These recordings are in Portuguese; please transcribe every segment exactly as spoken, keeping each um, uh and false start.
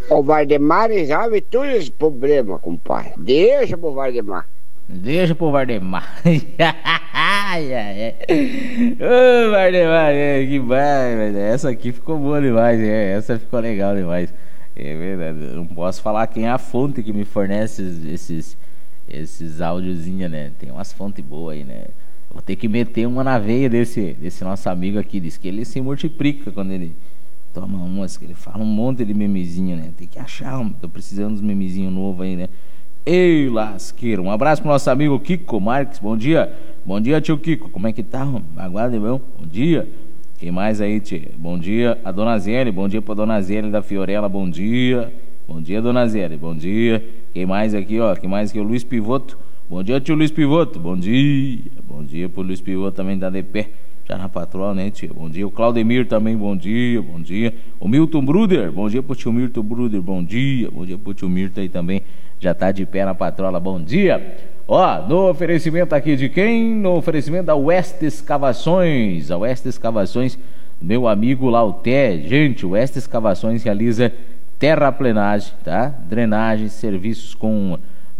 O Valdemar resolve todos os problemas, compadre. Deixa pro Valdemar. Deixa pro Valdemar. Ai, ai, ai. Ô, Valdemar, é, que vai, essa aqui ficou boa demais, é, essa ficou legal demais. É verdade, eu não posso falar quem é a fonte que me fornece esses, esses áudiozinhos, né? Tem umas fontes boas aí, né? Vou ter que meter uma na veia desse, desse nosso amigo aqui. Diz que ele se multiplica quando ele toma umas, que ele fala um monte de memezinho, né? Tem que achar, tô precisando dos memezinhos novos aí, né? Ei, lasqueiro, um abraço pro nosso amigo Kiko Marques, bom dia. Bom dia, tio Kiko, como é que tá? Aguarde, meu, bom dia. Quem mais aí, tio? Bom dia, a Dona Zélia, bom dia pra Dona Zélia da Fiorella, bom dia. Bom dia, Dona Zélia, bom dia. Quem mais aqui, ó, quem mais aqui, o Luiz Pivoto. Bom dia, tio Luiz Pivoto, bom dia. Bom dia pro Luiz Pivoto também, tá de pé, já na patroa, né, tio? Bom dia, o Claudemir também, bom dia, bom dia. O Milton Bruder, bom dia pro tio Milton Bruder, bom dia. Bom dia pro tio Milton aí também, já tá de pé na patrola, bom dia. Ó, no oferecimento aqui de quem? No oferecimento da Oeste Escavações. A Oeste Escavações, meu amigo Lauté. Gente, o Oeste Escavações realiza terraplenagem, tá? Drenagem, serviços com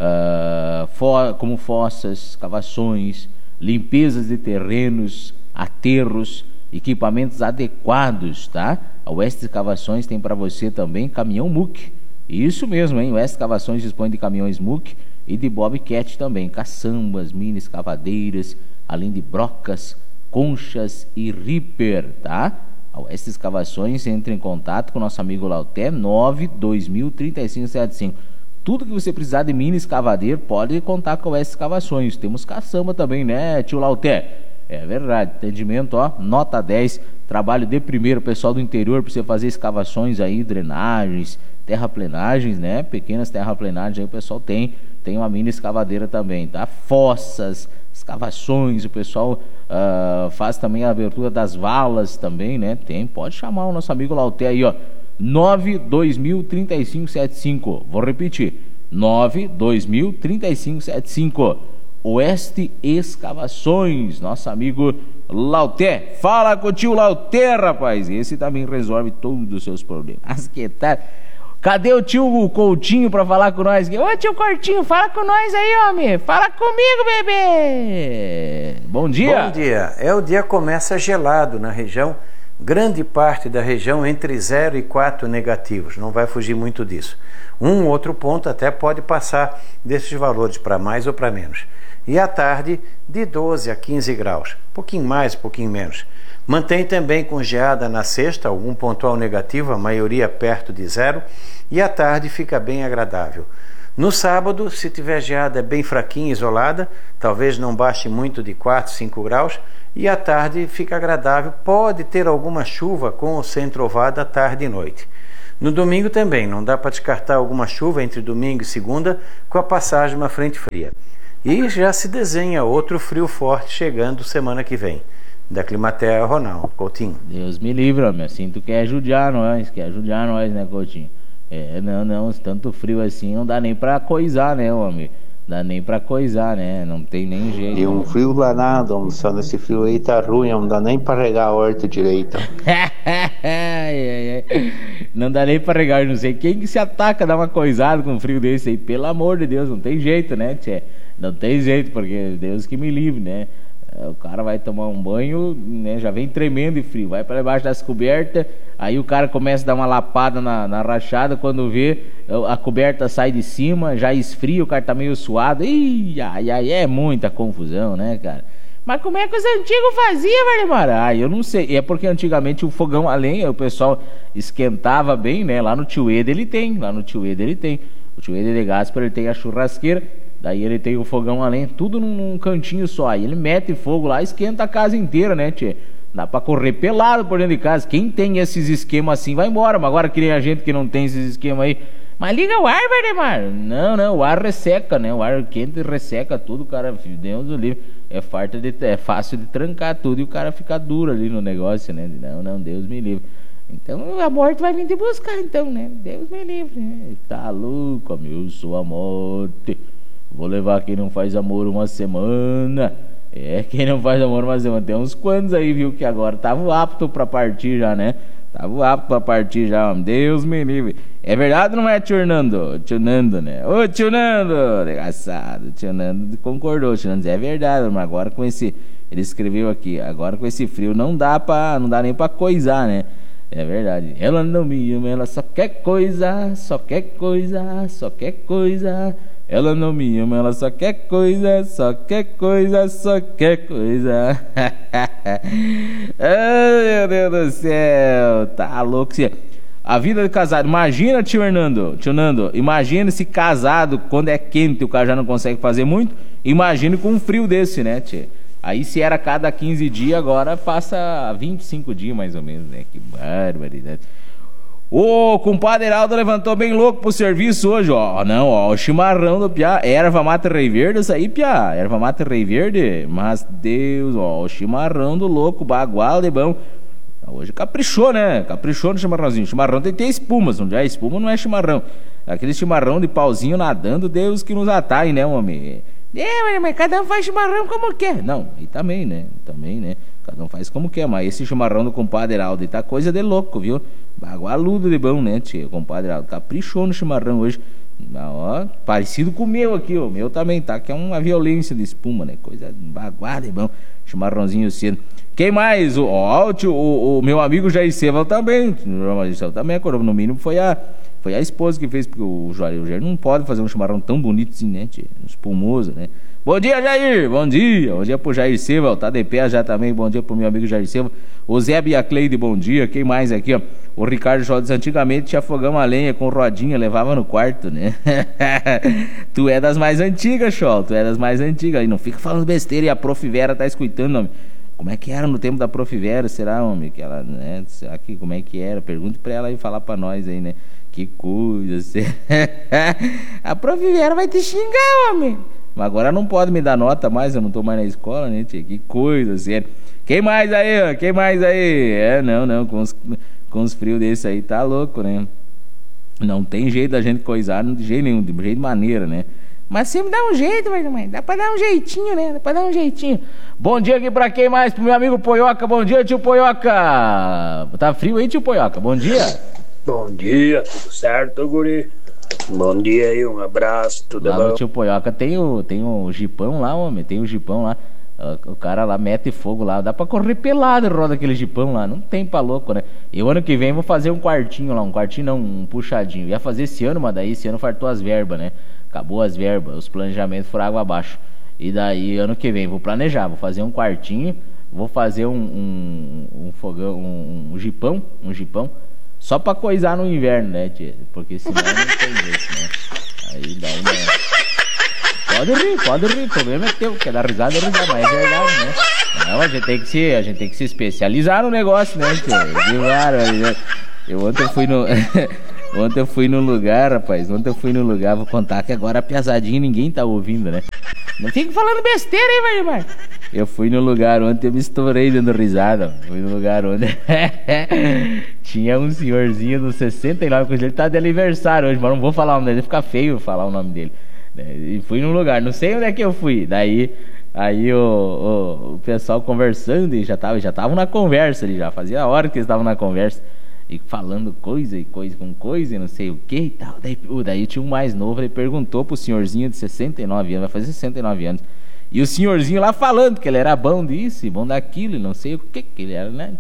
uh, fo- como fossas, escavações, limpezas de terrenos, aterros, equipamentos adequados, tá? A Oeste Escavações tem para você também caminhão M U C. Isso mesmo, hein? O Oeste Escavações dispõe de caminhões M U C e de Bobcat também, caçambas, mini escavadeiras, além de brocas, conchas e ripper, tá? A Oeste Escavações entra em contato com o nosso amigo Lauté, nove dois mil, trinta e cinco setenta e cinco. Tudo que você precisar de mini escavadeiro, pode contar com a Oeste Escavações. Temos caçamba também, né, tio Lauté? É verdade, atendimento, ó, nota dez, trabalho de primeiro, pessoal do interior, para você fazer escavações aí, drenagens, terraplenagens, né, pequenas terraplenagens aí o pessoal tem, tem uma mini escavadeira também, tá? Fossas, escavações, o pessoal uh, faz também a abertura das valas também, né, tem, pode chamar o nosso amigo Lauté aí, ó, nove dois mil, trinta e cinco setenta e cinco, vou repetir, nove dois mil, trinta e cinco setenta e cinco, Oeste Escavações, nosso amigo Lauté. Fala com o tio Lauté, rapaz. Esse também resolve todos os seus problemas. Que tal? Cadê o tio Coutinho pra falar com nós? Ô tio Coutinho, fala com nós aí, homem. Fala comigo, bebê. Bom dia. Bom dia. É, o dia começa gelado na região. Grande parte da região entre zero e quatro negativos. Não vai fugir muito disso. Um outro ponto até pode passar desses valores para mais ou para menos. E à tarde, de doze a quinze graus. Um pouquinho mais, um pouquinho menos. Mantém também com geada na sexta, algum pontual negativo, a maioria perto de zero. E à tarde fica bem agradável. No sábado, se tiver geada bem fraquinha, isolada, talvez não baixe muito de quatro, cinco graus. E à tarde fica agradável. Pode ter alguma chuva com ou sem trovada à tarde e noite. No domingo também, não dá para descartar alguma chuva entre domingo e segunda, com a passagem de uma frente fria. E já se desenha outro frio forte chegando semana que vem. Da Climaterra, Ronaldo Coutinho. Deus me livre, homem. Assim tu quer judiar nós, quer judiar nós, né, Coutinho? É, não, não, tanto frio assim não dá nem pra coisar, né, homem? Dá nem pra coisar, né? Não tem nem jeito. E um frio danado, homem. Só nesse frio aí tá ruim, não dá nem pra regar a horta direito. Não dá nem pra regar, não sei quem que se ataca, dá uma coisada com um frio desse aí. Pelo amor de Deus, não tem jeito, né, tchê? Não tem jeito, porque Deus que me livre, né? O cara vai tomar um banho, né? Já vem tremendo e frio, vai para debaixo das cobertas, aí o cara começa a dar uma lapada na, na rachada, quando vê, a coberta sai de cima, já esfria, o cara tá meio suado, ih, ai, ai, é muita confusão, né, cara? Mas como é que os antigos faziam, Valdemar? Ah, eu não sei, é porque antigamente o fogão a lenha, o pessoal esquentava bem, né? Lá no Tio Eder ele tem, lá no Tio Eder ele tem, o Tio Eder de Gaspar ele tem a churrasqueira. Daí ele tem o fogão a lenha, tudo num, num cantinho só. Aí ele mete fogo lá, esquenta a casa inteira, né, tchê? Dá pra correr pelado por dentro de casa. Quem tem esses esquemas assim vai embora. Mas agora que nem a gente que não tem esses esquemas aí. Mas liga o ar, Valdemar. Não, não, o ar resseca, né? O ar quente resseca tudo, cara. Deus do livro. É, farta de, é fácil de trancar tudo e o cara fica duro ali no negócio, né? Não, não, Deus me livre. Então a morte vai vir te buscar, então, né? Deus me livre, né? Tá louco, meu, eu sou a morte. Vou levar quem não faz amor uma semana. É, quem não faz amor uma semana. Tem uns quantos aí, viu, que agora estavam apto pra partir já, né? Tá voado pra partir já, homem. Deus me livre. É verdade ou não é, tio Nando? Tio Nando, né? Ô, tio Nando! Engraçado. Tio Nando concordou. Tio Nando, é verdade, mas agora com esse... Ele escreveu aqui. Agora com esse frio não dá pra... Não dá nem pra coisar, né? É verdade. Ela não me ama, ela só quer coisa. Só quer coisa, só quer coisa. Ela não me ama, ela só quer coisa. Só quer coisa, só quer coisa. Ai, meu Deus do céu. Tá louco. A vida de casado. Imagina, tio Hernando. Tio Nando, imagina se casado, quando é quente, o cara já não consegue fazer muito. Imagina com um frio desse, né, tio? Aí se era cada quinze dias, agora passa vinte e cinco dias mais ou menos, né? Que barbaridade. Ô, compadre Heraldo levantou bem louco pro serviço hoje, ó. Não, ó, o chimarrão do Piá. Erva mata rei verde, isso aí, Piá. Erva mata rei verde. Mas Deus, ó, o chimarrão do louco, bagual de bom. Hoje caprichou, né? Caprichou no chimarrãozinho. Chimarrão tem que ter espuma. Se não tiver espuma, não é chimarrão. Aquele chimarrão de pauzinho nadando, Deus que nos atai, né, homem? É, mas cada um faz chimarrão como quer. Não, aí também, né? Também, né? Cada um faz como quer. Mas esse chimarrão do compadre Heraldo tá coisa de louco, viu? Bagualudo de bom, né, tio? Compadre Heraldo caprichou no chimarrão hoje. Ó, parecido com o meu aqui, ó. O meu também tá, que é uma violência de espuma, né? Coisa baguada de bom. Chimarrãozinho cedo. Quem mais? O, ó, o, o, o meu amigo Jair Seval também. O Jair Seval também acordou. No mínimo foi a, foi a esposa que fez, porque o Jair, o Jair não pode fazer um chimarrão tão bonito assim, né, tio? Espumoso, né? Bom dia, Jair! Bom dia! Bom dia pro Jair Seval, tá de pé já também. Bom dia pro meu amigo Jair Seval. O Zé Biacleide, bom dia. Quem mais aqui, ó? O Ricardo Jodes, antigamente tinha fogão a lenha com rodinha, levava no quarto, né? Tu é das mais antigas, Chol. Tu é das mais antigas. E não fica falando besteira e a Prof. Vera tá escutando, homem. Como é que era no tempo da Prof. Vera, será, homem? Que ela, né? Será que, como é que era? Pergunte pra ela aí falar pra nós aí, né? Que coisa. A Prof. Vera vai te xingar, homem. Mas agora não pode me dar nota mais, eu não tô mais na escola, né, tia? Que coisa, sério. Quem mais aí, ó? Quem mais aí? É, não, não, com os, com os frios desse aí, tá louco, né? Não tem jeito da gente coisar, de jeito nenhum, de jeito de maneira, né? Mas sempre dá um jeito, mas mãe, dá pra dar um jeitinho, né? Dá pra dar um jeitinho. Bom dia aqui pra quem mais? Pro meu amigo Poioca. Bom dia, tio Poioca. Tá frio aí, tio Poioca? Bom dia. Bom dia, tudo certo, guri? Bom dia aí, um abraço, tudo lá bom? No tio Poioca tem o, tem o jipão lá, homem, tem o jipão lá. O cara lá mete fogo lá, dá pra correr pelado, roda aquele jipão lá, não tem pra louco, né? E o ano que vem vou fazer um quartinho lá, um quartinho não, um puxadinho. Ia fazer esse ano, mas daí esse ano fartou as verbas, né? Acabou as verbas, os planejamentos foram água abaixo. E daí ano que vem vou planejar, vou fazer um quartinho, vou fazer um, um, um fogão, um, um jipão, um jipão, só pra coisar no inverno, né, tia? Porque senão não tem jeito, né? Aí daí, né? Pode rir, pode rir, o problema é teu, quer dar risada, é risada, mas é verdade, né? Não, a gente tem que se, a gente tem que se especializar no negócio, né, tia? Claro, eu ontem fui no... Ontem eu fui num lugar, rapaz, ontem eu fui num lugar, vou contar que agora a piazadinha ninguém tá ouvindo, né? Não fica falando besteira, hein, vai, vai. Eu fui no lugar ontem, eu me estourei dando risada, fui no lugar onde tinha um senhorzinho dos sessenta e nove, ele tá de aniversário hoje, mas não vou falar o nome dele, fica feio falar o nome dele. E fui num lugar, não sei onde é que eu fui, daí... Aí o, o, o pessoal conversando e já tava, já tava na conversa ali, já fazia hora que eles estavam na conversa. E falando coisa e coisa com coisa e não sei o que e tal. Daí, daí tinha um mais novo, ele perguntou pro senhorzinho de sessenta e nove anos, vai fazer sessenta e nove anos. E o senhorzinho lá falando que ele era bom disso e bom daquilo e não sei o que que ele era, né?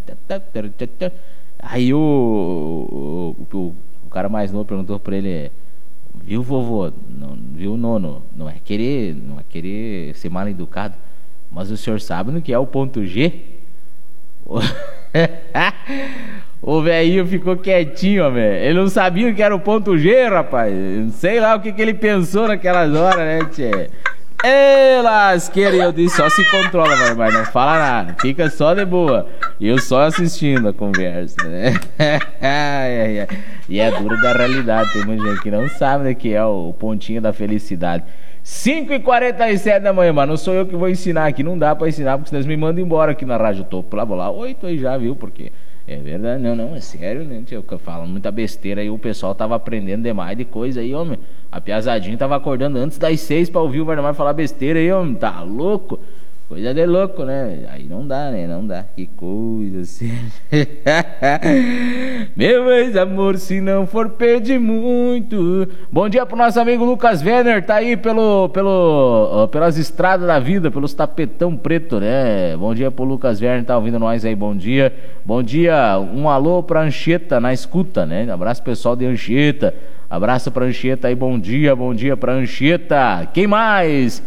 Aí o, o, o, o cara mais novo perguntou pra ele: viu, vovô, não, viu, nono, não é querer, não é querer ser mal educado, mas o senhor sabe no que é o ponto G? O velhinho ficou quietinho, velho. Ele não sabia o que era o ponto G, rapaz. Sei lá o que, que ele pensou naquelas horas, né, tchê? Ê, lasqueira, eu disse, só se controla, mas, mas não fala nada. Fica só de boa. E eu só assistindo a conversa, né? ai, ai, ai. E é duro da realidade. Tem muita gente que não sabe, né, que é o pontinho da felicidade. cinco e quarenta e sete da manhã, mas não sou eu que vou ensinar aqui. Não dá pra ensinar, porque senão eles me mandam embora aqui na Rádio Topo. Lá, vou lá, oito aí já, viu? Porque... é verdade, não, não, é sério, né, tio? Falando muita besteira aí, o pessoal tava aprendendo demais de coisa aí, homem. A piazadinha tava acordando antes das seis pra ouvir o Vardemar falar besteira aí, homem, tá louco? Coisa de louco, né? Aí não dá, né? Não dá. Que coisa assim. Meu ex-amor, se não for pedir muito. Bom dia pro nosso amigo Lucas Werner. Tá aí pelo, pelo, ó, pelas estradas da vida, pelos tapetão preto, né? Bom dia pro Lucas Werner, tá ouvindo nós aí. Bom dia. Bom dia. Um alô pra Anchieta na escuta, né? Abraço pessoal de Anchieta. Abraço pra Anchieta aí. Bom dia, bom dia pra Anchieta. Quem mais?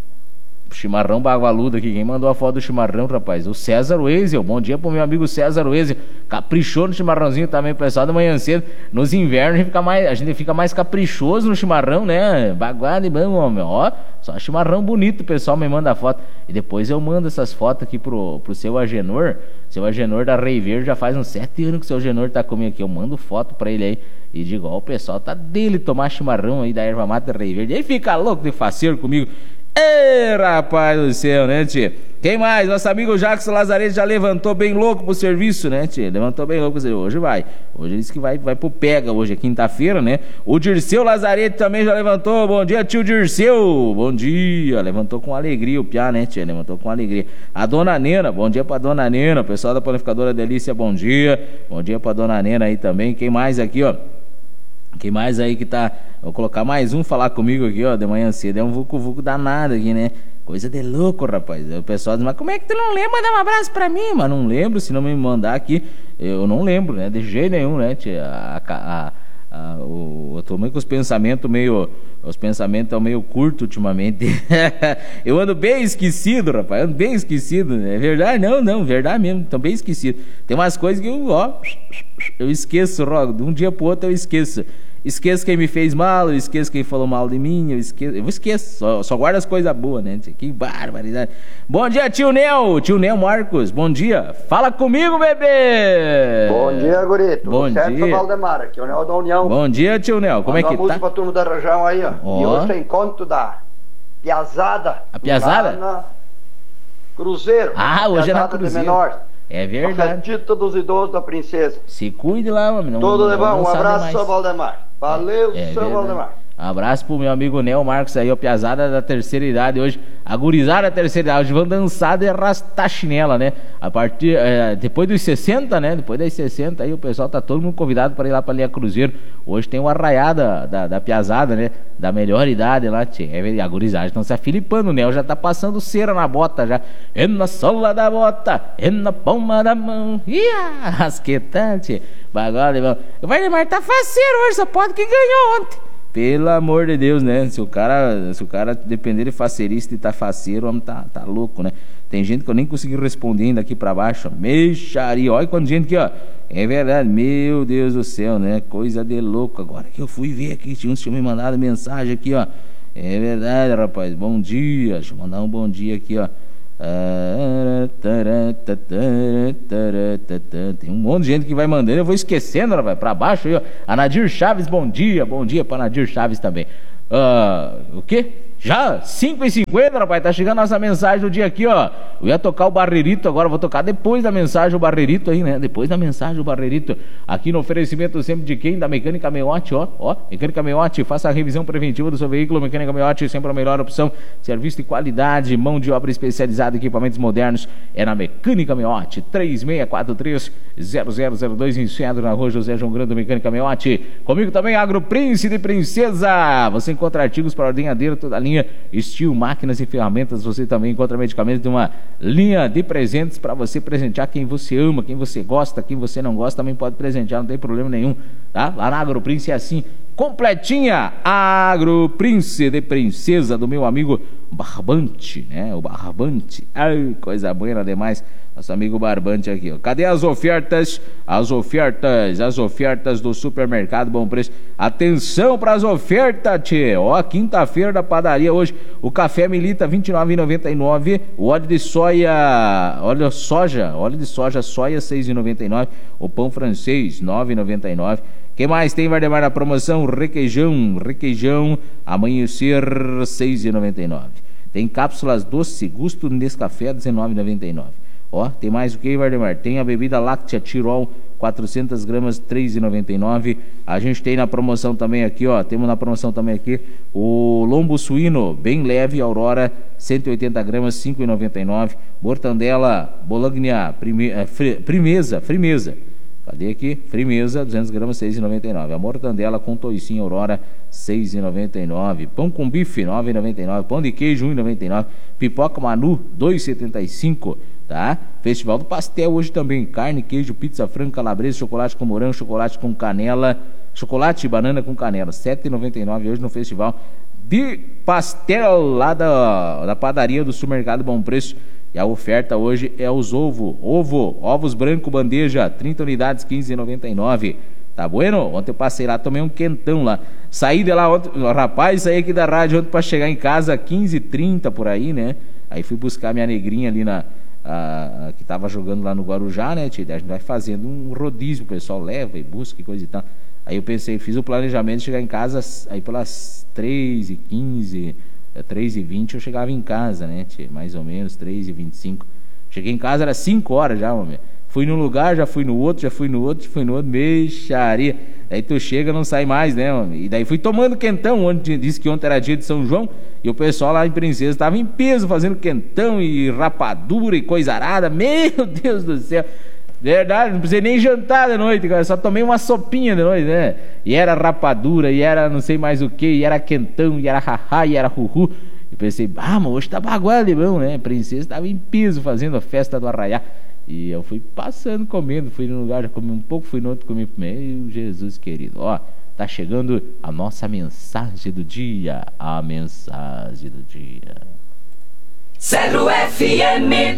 Chimarrão bagualudo aqui, quem mandou a foto do chimarrão, rapaz? O César Wezel, bom dia pro meu amigo César Wezel, caprichou no chimarrãozinho também, pessoal, da manhã cedo. Nos invernos a gente fica mais, a gente fica mais caprichoso no chimarrão, né? Baguado e bom, homem, ó, só chimarrão bonito, o pessoal me manda a foto. E depois eu mando essas fotos aqui pro, pro seu Agenor, seu Agenor da Rei Verde, já faz uns sete anos que o seu Agenor tá comigo aqui, eu mando foto pra ele aí. E digo, ó, o pessoal tá dele tomar chimarrão aí da erva mata da Rei Verde, aí fica louco de faceiro comigo. Ê, rapaz do céu, né, tia? Quem mais? Nosso amigo Jackson Lazarete já levantou bem louco pro serviço, né, tia? Levantou bem louco pro serviço. Hoje vai. Hoje ele disse que vai, vai pro pega. Hoje é quinta-feira, né? O Dirceu Lazarete também já levantou. Bom dia, tio Dirceu. Bom dia. Levantou com alegria o piá, né, tia? Levantou com alegria. A dona Nena. Bom dia pra dona Nena. O pessoal da Panificadora Delícia, bom dia. Bom dia pra dona Nena aí também. Quem mais aqui, ó? Quem mais aí que tá... Vou colocar mais um falar comigo aqui, ó, de manhã cedo. É um vucu-vucu danado aqui, né? Coisa de louco, rapaz. O pessoal diz, mas como é que tu não lembra? Dá um abraço pra mim. Mas não lembro, se não me mandar aqui, eu não lembro, né? De jeito nenhum, né, tia? A, a, a, o, eu tô meio com os pensamentos meio... Os pensamentos estão meio curtos ultimamente. Eu ando bem esquecido, rapaz. Ando bem esquecido, né? É verdade? Não, não, verdade mesmo. Tô bem esquecido. Tem umas coisas que eu, ó... Eu esqueço, Rogo. De um dia pro outro eu esqueço. Esqueço quem me fez mal, eu esqueço quem falou mal de mim, eu esqueço, eu esqueço, só, só guardo as coisas boas, né? Que barbaridade. Bom dia, tio Nel, tio Nel Marcos, bom dia. Fala comigo, bebê. Bom dia, gurito. Bom certo, dia. Valdemar, aqui é o Nel da União. Bom dia, tio Nel, como Manda é que uma música tá? pra turma da região aí, ó. Ó. E hoje tem encontro da Piazada. A Piazada? Lá na Cruzeiro. Ah, hoje é na Piazada Cruzeiro. de menor. É A verdade. festita dos idosos da princesa. Se cuide lá, homem. Não, Tudo de não, bom, não um sabe abraço, mais. seu Valdemar. Valeu, É seu verdade. Valdemar. Um abraço pro meu amigo Nel Marcos aí, ó, piazada da terceira idade hoje, a gurizada da terceira idade, hoje vão dançar de arrastar chinela, né? A partir, é, depois dos sessenta, né? Depois das sessenta aí o pessoal tá todo mundo convidado para ir lá pra Linha Cruzeiro. Hoje tem o arraiada da, da piazada, né? Da melhor idade lá, tchê. É, a gurizada estão se afilipando, o Nel já tá passando cera na bota já. É na sola da bota, é na palma da mão. Ia, rasqueta, tchê. Bagulho, irmão. O Valdemar tá faceiro hoje, só pode que ganhou ontem. Pelo amor de Deus, né? Se o cara, se o cara depender de faceirista e tá faceiro, o homem tá, tá louco, né? Tem gente que eu nem consegui responder ainda aqui pra baixo. Mexaria, olha quanta gente aqui, ó. É verdade, meu Deus do céu, né? Coisa de louco. Agora que eu fui ver aqui, tinha uns que tinham me mandado mensagem aqui, ó. É verdade, rapaz. Bom dia. Deixa eu mandar um bom dia aqui, ó. Tem um monte de gente que vai mandando, eu vou esquecendo, vai pra baixo aí, ó. A Nadir Chaves, bom dia, bom dia pra Nadir Chaves também. Uh, o quê? Já? cinco e cinquenta, rapaz, tá chegando a nossa mensagem do dia aqui, ó. Eu ia tocar o Barreirito, agora vou tocar depois da mensagem o Barreirito aí, né? Depois da mensagem o Barreirito. Aqui no oferecimento sempre de quem? Da Mecânica Meiotti, ó. Ó, Mecânica Meiotti, faça a revisão preventiva do seu veículo. Mecânica Meiotti, sempre a melhor opção. Serviço de qualidade, mão de obra especializada, equipamentos modernos. É na Mecânica Meiotti. três seis quatro três, zero zero zero dois em Centro, na rua José João Grande, Mecânica Meiotti. Comigo também, Agro Príncipe Princesa. Você encontra artigos para ordenhadeira, toda a linha Steel, máquinas e ferramentas. Você também encontra medicamentos de uma linha de presentes para você presentear quem você ama, quem você gosta, quem você não gosta também pode presentear, não tem problema nenhum, tá? Lá na Agro Príncipe é assim, completinha. Agro Príncipe de Princesa do meu amigo Barbante, né? O Barbante, ai, coisa boa demais. Nosso amigo Barbante aqui, ó. Cadê as ofertas? As ofertas, as ofertas do Supermercado Bom Preço. Atenção para as ofertas, tchê. Ó, quinta-feira da padaria hoje. O café Milita vinte e nove reais e noventa e nove centavos. O óleo de soia, óleo soja, óleo de soja, soia seis reais e noventa e nove centavos. O pão francês nove reais e noventa e nove centavos. Que mais tem, Valdemar, na promoção? Requeijão, requeijão, amanhecer seis reais e noventa e nove centavos. Tem cápsulas doce, gusto Nescafé dezenove reais e noventa e nove centavos. Ó, tem mais o que, Valdemar? Tem a bebida láctea Tirol quatrocentas gramas, três reais e noventa e nove centavos. A gente tem na promoção também aqui, ó, temos na promoção também aqui o lombo suíno bem leve Aurora, cento e oitenta gramas, cinco reais e noventa e nove centavos. Mortandela Bologna prime, é, fri, Primeza, Frimeza. Cadê aqui? Frimeza, duzentas gramas, seis reais e noventa e nove centavos. A mortandela com toicinho Aurora, seis reais e noventa e nove centavos. Pão com bife, nove reais e noventa e nove centavos. Pão de queijo, um real e noventa e nove centavos. Pipoca Manu, dois reais e setenta e cinco centavos. Tá? Festival do Pastel hoje também. Carne, queijo, pizza frango, calabresa, chocolate com morango, chocolate com canela, chocolate e banana com canela. sete reais e noventa e nove centavos hoje no Festival de Pastel lá da, da padaria do Supermercado Bom Preço. E a oferta hoje é os ovo, ovo, ovos branco, bandeja, trinta unidades, quinze reais e noventa e nove centavos. Tá bueno? Ontem eu passei lá, tomei um quentão lá. Saí de lá ontem, rapaz, saí aqui da rádio ontem pra chegar em casa, quinze e trinta por aí, né? Aí fui buscar minha negrinha ali na... A, a, que tava jogando lá no Guarujá, né, tia? A gente vai fazendo um rodízio, o pessoal leva e busca e coisa e tal. Aí eu pensei, fiz o planejamento de chegar em casa aí pelas três e quinze, três e vinte eu chegava em casa, né, tia? Mais ou menos, três e vinte e cinco. Cheguei em casa, era cinco horas já, homem. Fui num lugar, já fui no outro, já fui no outro, já fui no outro, mexaria. Aí tu chega, não sai mais, né, homem? E daí fui tomando quentão, onde disse que ontem era dia de São João, e o pessoal lá em Princesa estava em peso, fazendo quentão e rapadura e coisa arada. Meu Deus do céu! Verdade, não precisei nem jantar de noite, cara. Só tomei uma sopinha de noite, né? E era rapadura, e era não sei mais o que, e era quentão, e era haha, e era ruhu. E pensei, ah, mas hoje tá baguado de bom, né? Princesa estava em peso fazendo a festa do Arraiá. E eu fui passando, comendo, fui num lugar, já comi um pouco, fui no outro, comi. Meu Jesus querido, ó, tá chegando a nossa mensagem do dia, a mensagem do dia. Zero F M.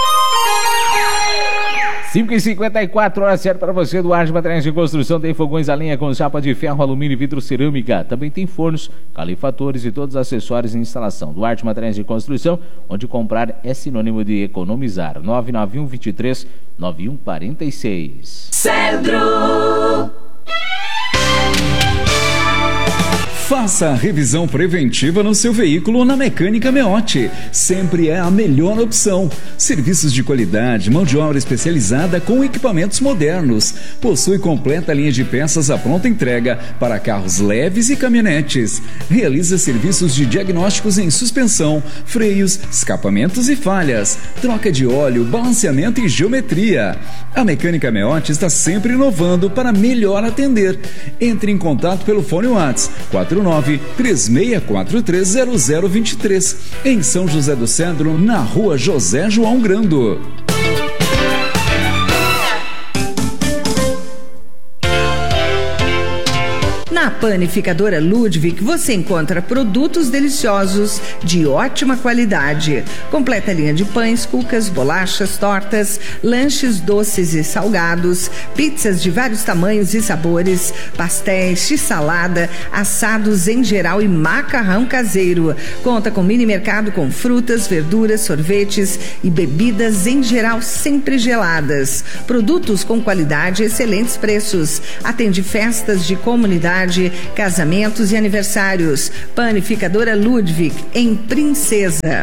cinco e cinquenta e quatro, hora certa para você. Do Arte Materiais de Construção tem fogões a lenha com chapa de ferro, alumínio e vidro cerâmica. Também tem fornos, calefatores e todos os acessórios e instalação. Do Arte Materiais de Construção, onde comprar é sinônimo de economizar. nove nove um, vinte e três, nove um quatro seis. Cedro. Faça a revisão preventiva no seu veículo na Mecânica Meotti. Sempre é a melhor opção. Serviços de qualidade, mão de obra especializada com equipamentos modernos. Possui completa linha de peças à pronta entrega para carros leves e caminhonetes. Realiza serviços de diagnósticos em suspensão, freios, escapamentos e falhas, troca de óleo, balanceamento e geometria. A Mecânica Meotti está sempre inovando para melhor atender. Entre em contato pelo fone WhatsApp quatro nove três seis quatro três zero zero dois três, em São José do Cedro, na rua José João Grando. Na Panificadora Ludwig você encontra produtos deliciosos de ótima qualidade. Completa linha de pães, cucas, bolachas, tortas, lanches doces e salgados, pizzas de vários tamanhos e sabores, pastéis, x-salada, assados em geral e macarrão caseiro. Conta com mini mercado com frutas, verduras, sorvetes e bebidas em geral sempre geladas. Produtos com qualidade e excelentes preços. Atende festas de comunidade, casamentos e aniversários. Panificadora Ludwig, em Princesa.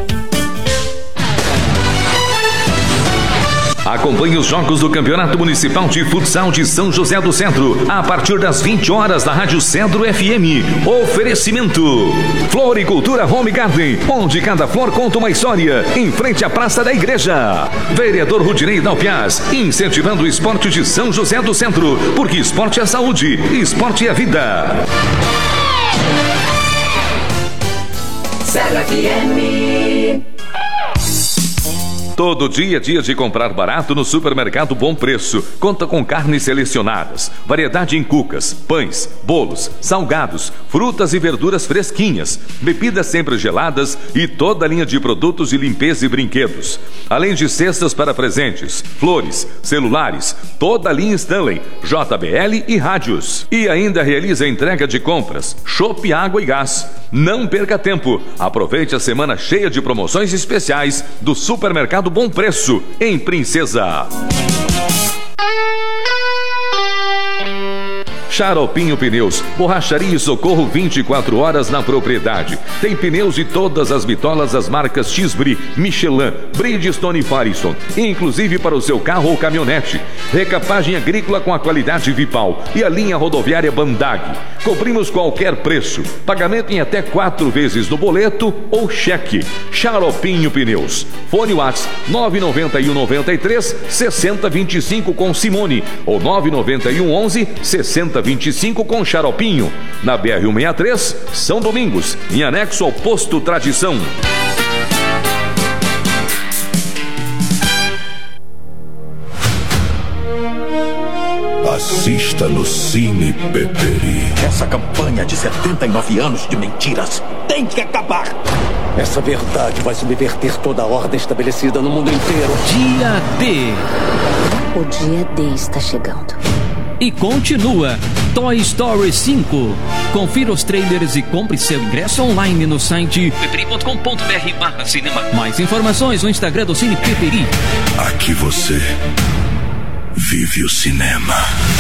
Acompanhe os jogos do Campeonato Municipal de Futsal de São José do Cedro a partir das vinte horas na Rádio Cedro F M. Oferecimento Floricultura Home Garden, onde cada flor conta uma história, em frente à Praça da Igreja. Vereador Rudinei Dalpiaz, incentivando o esporte de São José do Centro, porque esporte é saúde, esporte é vida. Cedro F M. Todo dia é dia de comprar barato no Supermercado Bom Preço. Conta com carnes selecionadas, variedade em cucas, pães, bolos, salgados, frutas e verduras fresquinhas, bebidas sempre geladas e toda a linha de produtos de limpeza e brinquedos. Além de cestas para presentes, flores, celulares, toda a linha Stanley, J B L e rádios. E ainda realiza a entrega de compras, chopp, água e gás. Não perca tempo. Aproveite a semana cheia de promoções especiais do Supermercado Bom Preço, em Princesa. Xaropinho Pneus, borracharia e socorro vinte e quatro horas na propriedade. Tem pneus de todas as bitolas das marcas X-Bri, Michelin, Bridgestone e Firestone, inclusive para o seu carro ou caminhonete. Recapagem agrícola com a qualidade Vipal e a linha rodoviária Bandag. Cobrimos qualquer preço, pagamento em até quatro vezes no boleto ou cheque. Xaropinho Pneus. Fone WhatsApp nove nove um nove três seis zero dois cinco com Simone ou nove nove um onze seis zero dois cinco com Xaropinho. Na B R cento e sessenta e três, São Domingos, em anexo ao Posto Tradição. Assista no Cine Peperi. Essa campanha de setenta e nove anos de mentiras tem que acabar. Essa verdade vai subverter toda a ordem estabelecida no mundo inteiro. Dia D. O dia D está chegando. E continua Toy Story cinco. Confira os trailers e compre seu ingresso online no site peperi ponto com ponto br barra cinema. Mais informações no Instagram do Cine Peperi. Aqui você vive o cinema.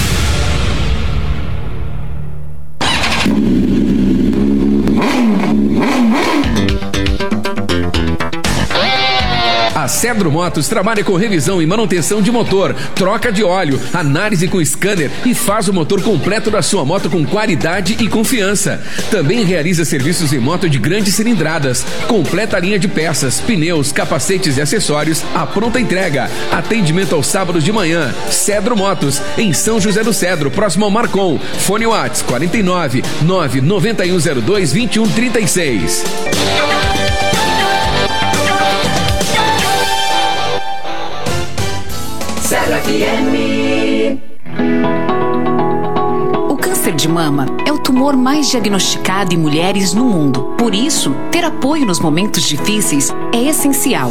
A Cedro Motos trabalha com revisão e manutenção de motor, troca de óleo, análise com scanner e faz o motor completo da sua moto com qualidade e confiança. Também realiza serviços em moto de grandes cilindradas, completa a linha de peças, pneus, capacetes e acessórios à pronta entrega. Atendimento aos sábados de manhã. Cedro Motos, em São José do Cedro, próximo ao Marcon. Fone WhatsApp quarenta e nove, nove nove um zero dois, vinte e um trinta e seis. Zero F M. O câncer de mama é o tumor mais diagnosticado em mulheres no mundo. Por isso, ter apoio nos momentos difíceis é essencial.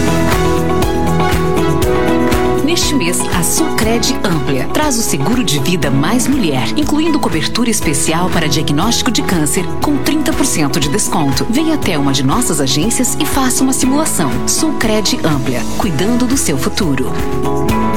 Neste mês, a Sulcred Amplia traz o seguro de vida Mais Mulher, incluindo cobertura especial para diagnóstico de câncer com trinta por cento de desconto. Venha até uma de nossas agências e faça uma simulação. Sulcred Amplia, cuidando do seu futuro.